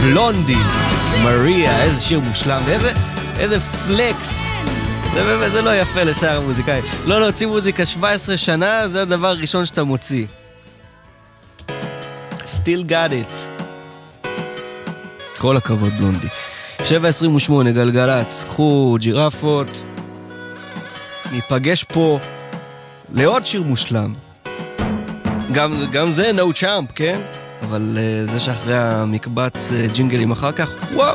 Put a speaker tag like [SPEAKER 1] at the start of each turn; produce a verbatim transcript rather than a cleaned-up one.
[SPEAKER 1] בלונדי, מריה, איזה שיר מושלם, ואיזה איזה פלקס. זה באמת, זה לא יפה לשאר המוזיקאי. לא להוציא מוזיקה שבע עשרה שנה, זה הדבר הראשון שאתה מוציא. Still got it. כל הכבוד בלונדי. שבע עשרים ושמונה גלגלץ, קחו ג'ירפות. ניפגש פה לעוד שיר מושלם. גם, גם זה no champ, כן? אבל uh, זה שאחרי המקבץ uh, ג'ינגלים אחר כך, וואו.